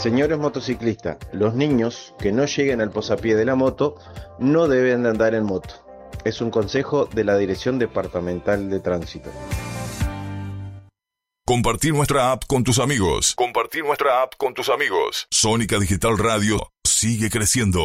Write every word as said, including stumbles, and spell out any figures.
Señores motociclistas, los niños que no lleguen al posapié de la moto no deben de andar en moto. Es un consejo de la Dirección Departamental de Tránsito. Compartir nuestra app con tus amigos. Compartir nuestra app con tus amigos. Sónica Digital Radio sigue creciendo.